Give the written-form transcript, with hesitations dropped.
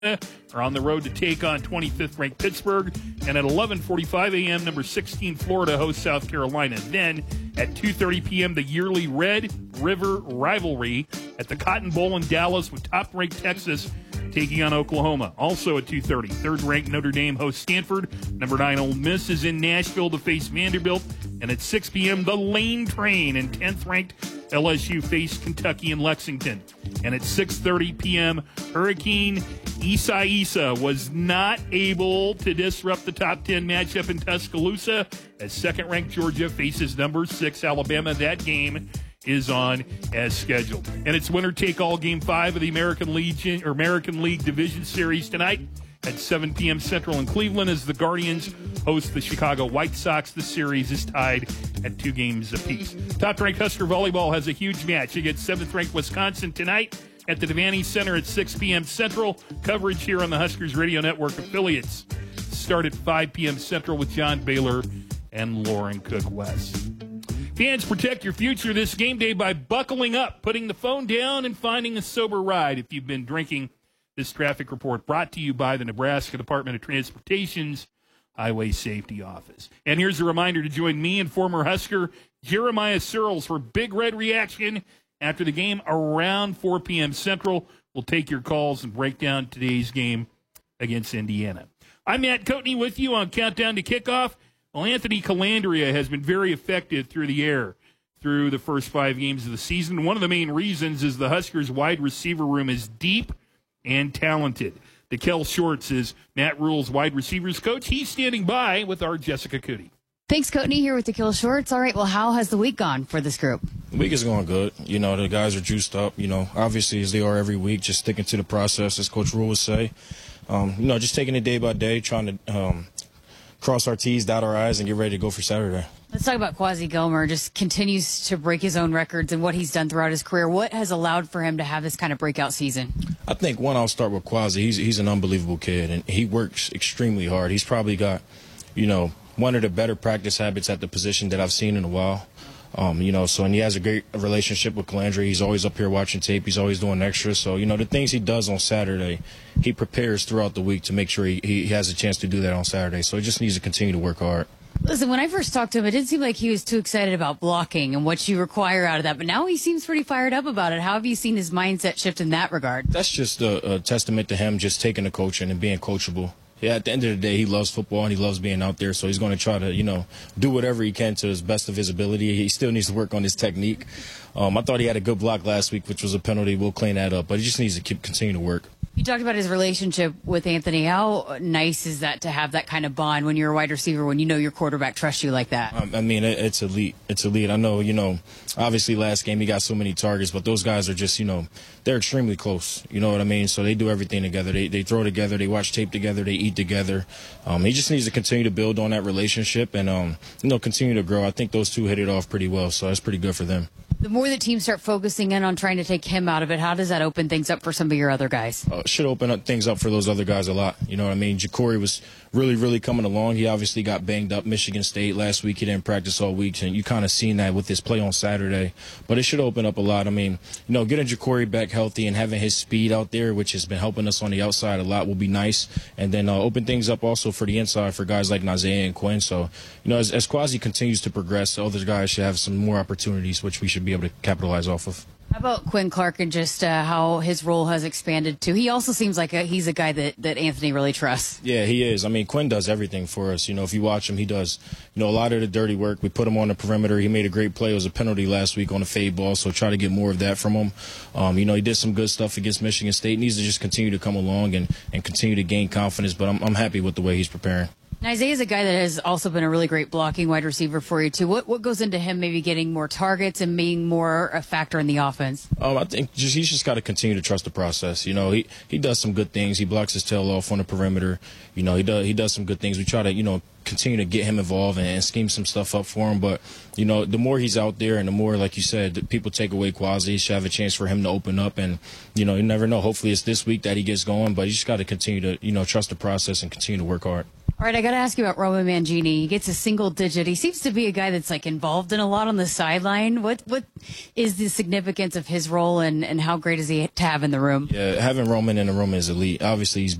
are on the road to take on 25th ranked Pittsburgh. And at 11:45 a.m., number 16 Florida hosts South Carolina. Then at 2:30 p.m., the yearly Red River rivalry at the Cotton Bowl in Dallas with top-ranked Texas taking on Oklahoma. Also at 2:30, third-ranked Notre Dame hosts Stanford. Number 9 Ole Miss is in Nashville to face Vanderbilt. And at 6 p.m., the Lane Train and 10th-ranked LSU face Kentucky and Lexington. And at 6:30 p.m., Hurricane Isa was not able to disrupt the top 10 matchup in Tuscaloosa as second-ranked Georgia faces number 6 Alabama. That game is on as scheduled. And it's winner-take-all Game 5 of the American League Division Series tonight at 7 p.m. Central in Cleveland as the Guardians host the Chicago White Sox. The series is tied at 2 games apiece. Top-ranked Husker Volleyball has a huge match against 7th-ranked Wisconsin tonight at the Devaney Center at 6 p.m. Central. Coverage here on the Huskers Radio Network affiliates start at 5 p.m. Central with John Baylor and Lauren Cook-West. Fans, protect your future this game day by buckling up, putting the phone down, and finding a sober ride if you've been drinking. This traffic report brought to you by the Nebraska Department of Transportation's Highway Safety Office. And here's a reminder to join me and former Husker Jeremiah Searles for Big Red Reaction after the game around 4 p.m. Central. We'll take your calls and break down today's game against Indiana. I'm Matt Coatney with you on Countdown to Kickoff. Well, Anthony Calandria has been very effective through the air through the first 5 games of the season. One of the main reasons is the Huskers' wide receiver room is deep and talented. Kel Shorts is Matt Rule's wide receivers coach. He's standing by with our Jessica Cootie. Thanks, Coatney, here with Kel Shorts. All right, well, how has the week gone for this group? The week is going good. You know, the guys are juiced up, you know, obviously as they are every week, just sticking to the process, as Coach Rule would say. Just taking it day by day, trying to cross our T's, dot our I's, and get ready to go for Saturday. Let's talk about Quasi Gilmer. Just continues to break his own records and what he's done throughout his career. What has allowed for him to have this kind of breakout season? I think, I'll start with Quasi. He's an unbelievable kid, and he works extremely hard. He's probably got, one of the better practice habits at the position that I've seen in a while. And he has a great relationship with Calandria. He's always up here watching tape. He's always doing extras. So, the things he does on Saturday, he prepares throughout the week to make sure he has a chance to do that on Saturday. So he just needs to continue to work hard. Listen, when I first talked to him, it didn't seem like he was too excited about blocking and what you require out of that. But now he seems pretty fired up about it. How have you seen his mindset shift in that regard? That's just a testament to him just taking the coaching and being coachable. Yeah, at the end of the day, he loves football and he loves being out there, so he's going to try to, do whatever he can to his best of his ability. He still needs to work on his technique. I thought he had a good block last week, which was a penalty. We'll clean that up, but he just needs to continue to work. You talked about his relationship with Anthony. How nice is that to have that kind of bond when you're a wide receiver, when you know your quarterback trusts you like that? It's elite. It's elite. I know, obviously last game he got so many targets, but those guys are just, they're extremely close. You know what I mean? So they do everything together. They throw together. They watch tape together. They eat together. He just needs to continue to build on that relationship and, continue to grow. I think those two hit it off pretty well, so that's pretty good for them. The more that teams start focusing in on trying to take him out of it, how does that open things up for some of your other guys? It should open up things up for those other guys a lot. You know what I mean? Ja'Cory was really, really coming along. He obviously got banged up Michigan State last week. He didn't practice all week, and you kind of seen that with his play on Saturday. But it should open up a lot. Getting Ja'Cory back healthy and having his speed out there, which has been helping us on the outside a lot, will be nice. And then open things up also for the inside for guys like Nazea and Quinn. So, as Quasi continues to progress, the other guys should have some more opportunities, which we should be able to capitalize off of. How about Quinn Clark and just how his role has expanded too? He also seems like he's a guy that Anthony really trusts. Yeah, he is. Quinn does everything for us. If you watch him, he does, a lot of the dirty work. We put him on the perimeter. He made a great play. It was a penalty last week on a fade ball, so try to get more of that from him. He did some good stuff against Michigan State. He needs to just continue to come along and continue to gain confidence, but I'm happy with the way he's preparing. Isaiah is a guy that has also been a really great blocking wide receiver for you, too. What goes into him maybe getting more targets and being more a factor in the offense? I think he's just got to continue to trust the process. He does some good things. He blocks his tail off on the perimeter. He does some good things. We try to, continue to get him involved and scheme some stuff up for him. But, the more he's out there and the more, like you said, people take away Quasi, should have a chance for him to open up. And, you never know. Hopefully it's this week that he gets going. But you just got to continue to, trust the process and continue to work hard. All right, I got to ask you about Roman Mancini. He gets a single digit. He seems to be a guy that's like involved in a lot on the sideline. What is the significance of his role and how great is he to have in the room? Yeah, having Roman in the room is elite. Obviously, he's